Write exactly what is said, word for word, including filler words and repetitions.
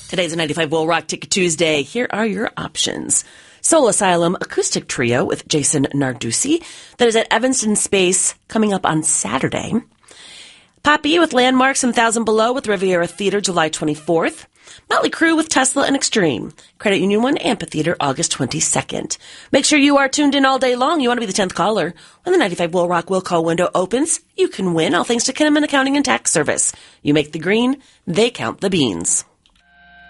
Today's a ninety-five Will Rock Ticket Tuesday. Here are your options. Soul Asylum Acoustic Trio with Jason Narducci. That is at Evanston Space coming up on Saturday. Poppy with Landmarks and Thousand Below with Riviera Theater July twenty-fourth. Motley Crue with Tesla and Extreme. Credit Union One Amphitheater August twenty-second. Make sure you are tuned in all day long. You want to be the tenth caller. When the ninety-five Will Rock Will Call window opens, you can win, all thanks to Kinnaman Accounting and Tax Service. You make the green, they count the beans.